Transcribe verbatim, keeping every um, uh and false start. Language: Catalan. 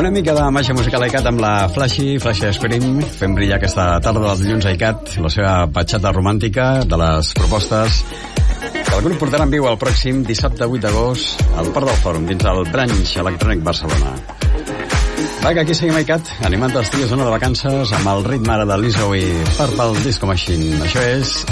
Una mica de màgia musical a ICAT amb la Flashy, Flashy Scream, fent brillar aquesta tarda dels dilluns a ICAT, la seva batxata romàntica de les propostes que el grup portarà en viu el pròxim dissabte vuit d'agost al Parc del Fòrum, dins el Branch Electrònic Barcelona. Va, que aquí seguim a ICAT, animant els dies d'una de vacances amb el ritme ara de Lizzo i Purple Disco Machine. Això és